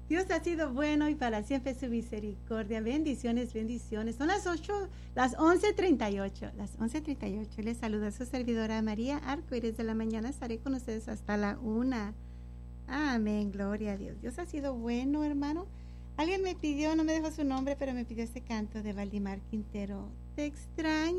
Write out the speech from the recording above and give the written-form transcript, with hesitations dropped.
Dios ha sido bueno y para siempre su misericordia. Bendiciones, bendiciones. Son las 8, las 11:38. Las 11:38. Les saluda su servidora María Arcoíris de la mañana. Estaré con ustedes hasta la 1. Amén, gloria a Dios. Dios ha sido bueno, hermano. Alguien me pidió, no me dejó su nombre, pero me pidió este canto de Valdimar Quintero. Te extraño.